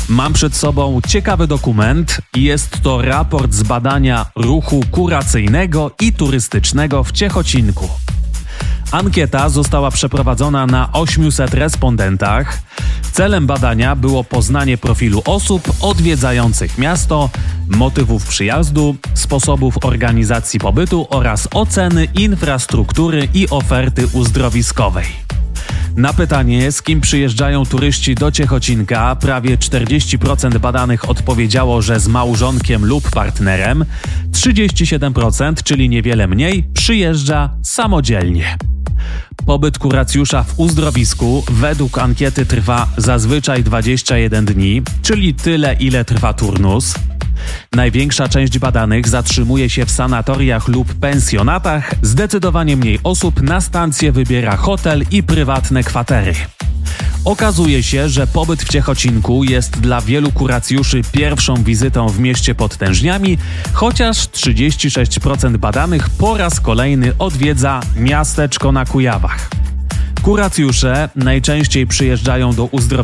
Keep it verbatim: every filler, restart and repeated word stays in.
Mam przed sobą ciekawy dokument. Jest to raport z badania ruchu kuracyjnego i turystycznego w Ciechocinku. Ankieta została przeprowadzona na ośmiuset respondentach. Celem badania było poznanie profilu osób odwiedzających miasto, motywów przyjazdu, sposobów organizacji pobytu oraz oceny infrastruktury i oferty uzdrowiskowej. Na pytanie, z kim przyjeżdżają turyści do Ciechocinka, prawie czterdzieści procent badanych odpowiedziało, że z małżonkiem lub partnerem, trzydzieści siedem procent, czyli niewiele mniej, przyjeżdża samodzielnie. Pobyt kuracjusza w uzdrowisku według ankiety trwa zazwyczaj dwadzieścia jeden dni, czyli tyle, ile trwa turnus. Największa część badanych zatrzymuje się w sanatoriach lub pensjonatach, zdecydowanie mniej osób na stację wybiera hotel i prywatne kwatery. Okazuje się, że pobyt w Ciechocinku jest dla wielu kuracjuszy pierwszą wizytą w mieście pod Tężniami, chociaż trzydzieści sześć procent badanych po raz kolejny odwiedza miasteczko na Kujawach. Kuracjusze najczęściej przyjeżdżają do uzdrowiska